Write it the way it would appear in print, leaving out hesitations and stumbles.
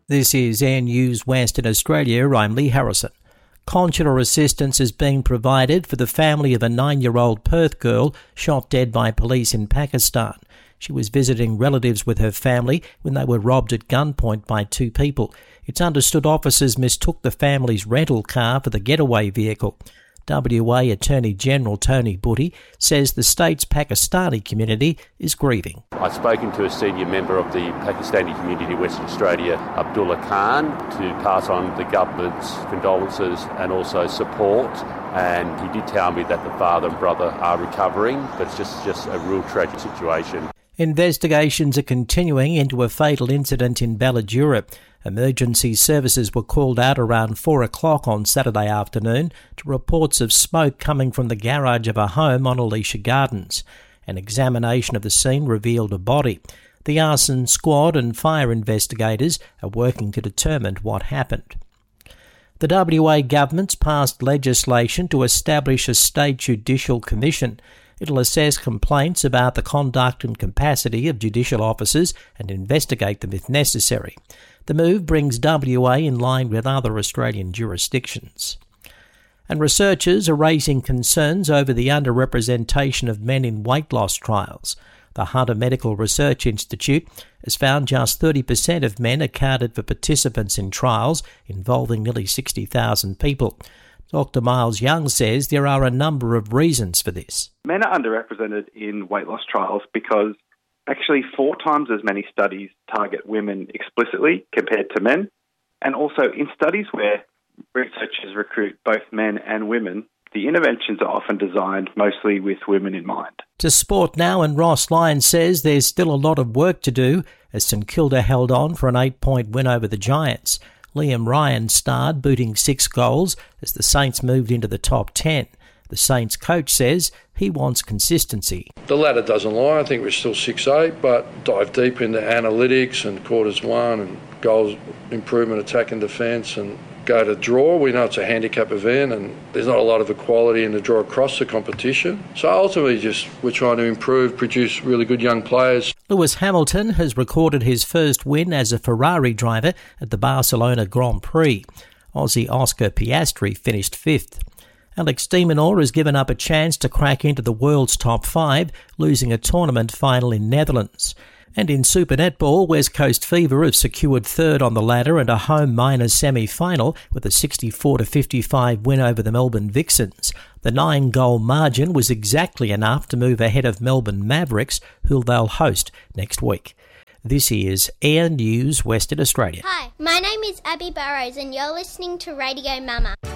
This is Air News Western Australia. I'm Lee Harrison. Consular assistance is being provided for the family of a 9-year-old Perth girl shot dead by police in Pakistan. She was visiting relatives with her family when they were robbed at gunpoint by 2 people. It's understood officers mistook the family's rental car for the getaway vehicle. WA Attorney General Tony Butty says the state's Pakistani community is grieving. I've spoken to a senior member of the Pakistani community in Western Australia, Abdullah Khan, to pass on the government's condolences and also support. And he did tell me that the father and brother are recovering, but it's just a real tragic situation. Investigations are continuing into a fatal incident in Balladura. Emergency services were called out around 4 o'clock on Saturday afternoon to reports of smoke coming from the garage of a home on Alicia Gardens. An examination of the scene revealed a body. The arson squad and fire investigators are working to determine what happened. The WA government's passed legislation to establish a state judicial commission. It'll assess complaints about the conduct and capacity of judicial officers and investigate them if necessary. The move brings WA in line with other Australian jurisdictions. And researchers are raising concerns over the underrepresentation of men in weight loss trials. The Hunter Medical Research Institute has found just 30% of men accounted for participants in trials involving nearly 60,000 people. Dr. Miles Young says there are a number of reasons for this. Men are underrepresented in weight loss trials because actually 4 times as many studies target women explicitly compared to men. And also in studies where researchers recruit both men and women, the interventions are often designed mostly with women in mind. To Sport Now, and Ross Lyons says there's still a lot of work to do as St Kilda held on for an 8-point win over the Giants. Liam Ryan starred, booting 6 goals as the Saints moved into the top 10. The Saints coach says he wants consistency. The ladder doesn't lie. I think we're still 6-8, but dive deep into analytics and quarters 1 and goals improvement, attack and defence, and go to draw. We know it's a handicap event and there's not a lot of equality in the draw across the competition. So ultimately we're trying to improve, produce really good young players. Lewis Hamilton has recorded his first win as a Ferrari driver at the Barcelona Grand Prix. Aussie Oscar Piastri finished 5th. Alex de Minaur has given up a chance to crack into the world's top 5, losing a tournament final in Netherlands. And in Super Netball, West Coast Fever have secured 3rd on the ladder and a home minors semi-final with a 64-55 win over the Melbourne Vixens. The 9-goal margin was exactly enough to move ahead of Melbourne Mavericks, who they'll host next week. This is Air News Western Australia. Hi, my name is Abby Burrows and you're listening to Radio Mama.